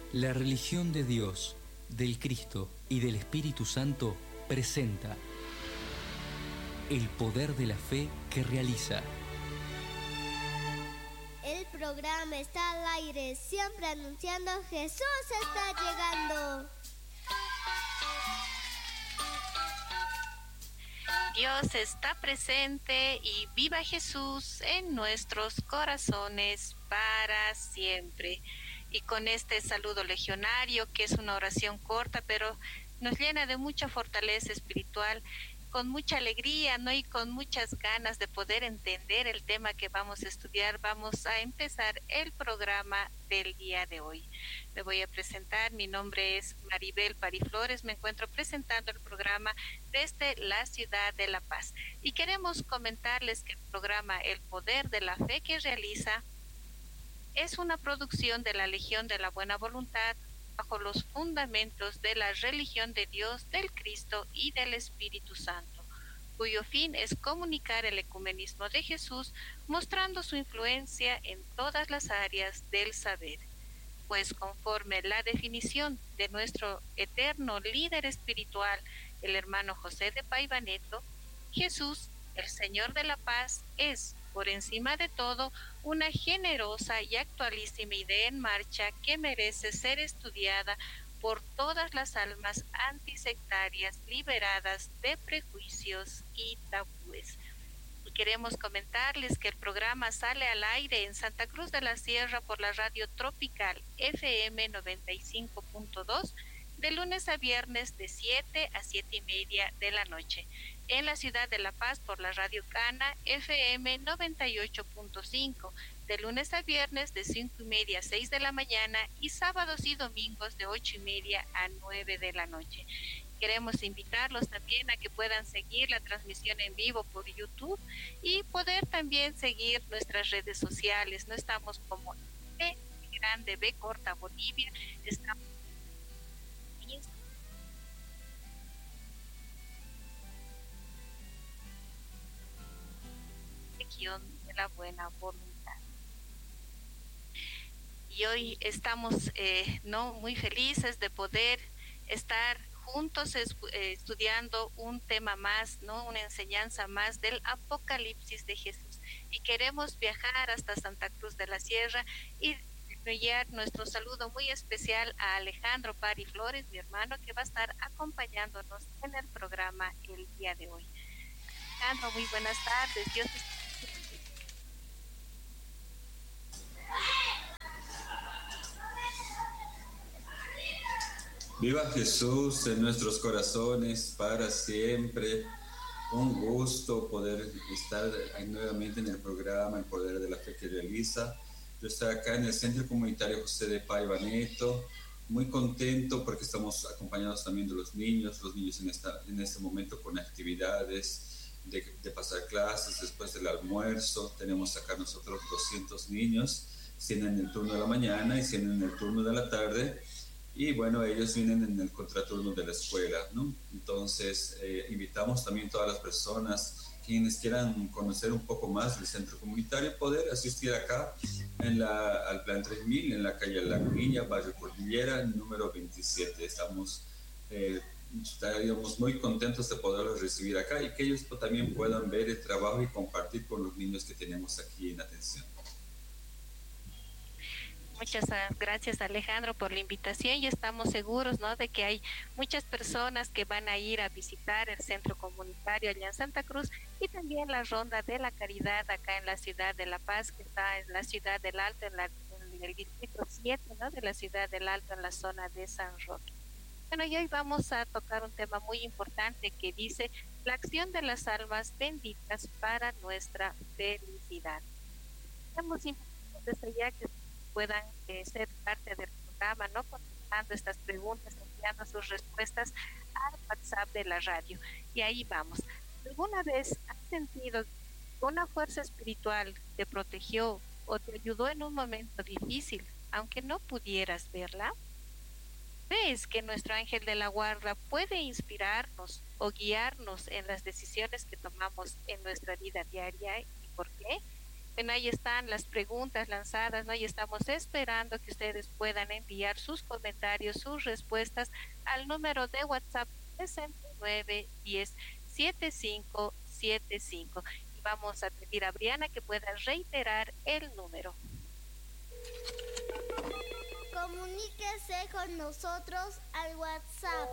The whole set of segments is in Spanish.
La religión de Dios, del Cristo y del Espíritu Santo presenta el poder de la fe que realiza. El programa está al aire, siempre anunciando Jesús está llegando. Dios está presente y viva Jesús en nuestros corazones para siempre. Y con este saludo legionario, que es una oración corta, pero nos llena de mucha fortaleza espiritual, con mucha alegría, ¿no? Y con muchas ganas de poder entender el tema que vamos a estudiar, vamos a empezar el programa del día de hoy. Me voy a presentar, mi nombre es Maribel Pariflores, me encuentro presentando el programa desde la ciudad de La Paz. Y queremos comentarles que el programa El Poder de la Fe que realiza es una producción de la Legión de la Buena Voluntad bajo los fundamentos de la religión de Dios, del Cristo y del Espíritu Santo, cuyo fin es comunicar el ecumenismo de Jesús, mostrando su influencia en todas las áreas del saber. Pues conforme la definición de nuestro eterno líder espiritual, el hermano José de Paivaneto, Jesús, el Señor de la Paz, es, por encima de todo, una generosa y actualísima idea en marcha que merece ser estudiada por todas las almas antisectarias liberadas de prejuicios y tabúes. Y queremos comentarles que el programa sale al aire en Santa Cruz de la Sierra por la radio Tropical FM 95.2 de lunes a viernes de 7 a 7:30 de la noche. En la ciudad de La Paz por la radio Cana FM 98.5 de lunes a viernes de 5:30 a 6 de la mañana y sábados y domingos de 8:30 a 9 de la noche. Queremos invitarlos también a que puedan seguir la transmisión en vivo por YouTube y poder también seguir nuestras redes sociales. No estamos como B grande B corta Bolivia, estamos en Legión de la Buena Voluntad. Y hoy estamos muy felices de poder estar juntos estudiando un tema más, ¿no? Una enseñanza más del Apocalipsis de Jesús. Y queremos viajar hasta Santa Cruz de la Sierra y enviar nuestro saludo muy especial a Alejandro Pariflores, mi hermano, que va a estar acompañándonos en el programa el día de hoy. Alejandro, muy buenas tardes. Dios te Viva Jesús en nuestros corazones para siempre. Un gusto poder estar nuevamente en el programa El Poder de la Fe que realiza. Yo estoy acá en el Centro Comunitario José de Paivaneto, muy contento porque estamos acompañados también de los niños en este momento con actividades de pasar clases después del almuerzo. Tenemos acá nosotros 200 niños, 100 en el turno de la mañana y 100 en el turno de la tarde. Y bueno, ellos vienen en el contraturno de la escuela, ¿no? Entonces, invitamos también a todas las personas, quienes quieran conocer un poco más del centro comunitario, poder asistir acá al Plan 3000, en la calle Lagunilla, barrio Cordillera, número 27. Estaríamos muy contentos de poderlos recibir acá y que ellos también puedan ver el trabajo y compartir con los niños que tenemos aquí en atención. Muchas gracias, Alejandro, por la invitación y estamos seguros, ¿no?, de que hay muchas personas que van a ir a visitar el centro comunitario allá en Santa Cruz y también la Ronda de la Caridad acá en la ciudad de La Paz, que está en la ciudad del Alto, en el distrito 7, ¿no?, de la ciudad del Alto, en la zona de San Roque. Bueno, y hoy vamos a tocar un tema muy importante que dice la acción de las almas benditas para nuestra felicidad. Estamos invitados desde ya que puedan ser parte del programa, ¿no?, contestando estas preguntas, enviando sus respuestas al WhatsApp de la radio. Y ahí vamos. ¿Alguna vez has sentido que una fuerza espiritual te protegió o te ayudó en un momento difícil, aunque no pudieras verla? ¿Crees que nuestro ángel de la guarda puede inspirarnos o guiarnos en las decisiones que tomamos en nuestra vida diaria y por qué? Bueno, ahí están las preguntas lanzadas, ¿no? Y estamos esperando que ustedes puedan enviar sus comentarios, sus respuestas al número de WhatsApp 69107575. Y vamos a pedir a Briana que pueda reiterar el número. Comuníquese con nosotros al WhatsApp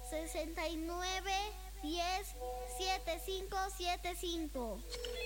69107575.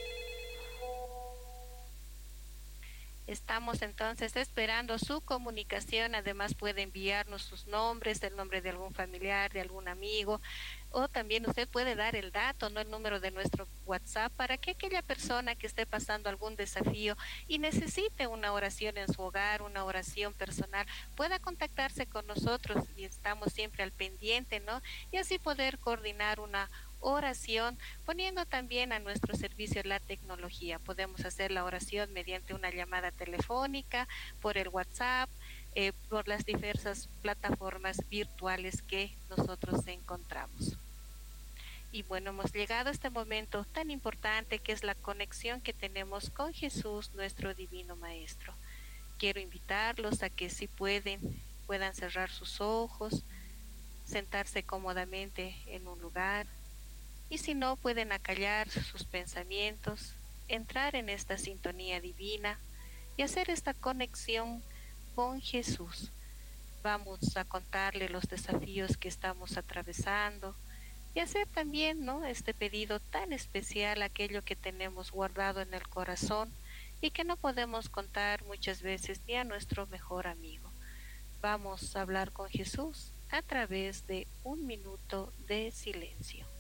Estamos entonces esperando su comunicación. Además puede enviarnos sus nombres, el nombre de algún familiar, de algún amigo, o también usted puede dar el dato, no el número de nuestro WhatsApp, para que aquella persona que esté pasando algún desafío y necesite una oración en su hogar, una oración personal, pueda contactarse con nosotros y estamos siempre al pendiente, ¿no? Y así poder coordinar una oración, poniendo también a nuestro servicio la tecnología. Podemos hacer la oración mediante una llamada telefónica, por el WhatsApp, por las diversas plataformas virtuales que nosotros encontramos. Y bueno, hemos llegado a este momento tan importante que es la conexión que tenemos con Jesús, nuestro divino Maestro. Quiero invitarlos a que si puedan cerrar sus ojos, sentarse cómodamente en un lugar, y si no, pueden acallar sus pensamientos, entrar en esta sintonía divina y hacer esta conexión con Jesús. Vamos a contarle los desafíos que estamos atravesando y hacer también, ¿no?, este pedido tan especial, aquello que tenemos guardado en el corazón y que no podemos contar muchas veces ni a nuestro mejor amigo. Vamos a hablar con Jesús a través de un minuto de silencio.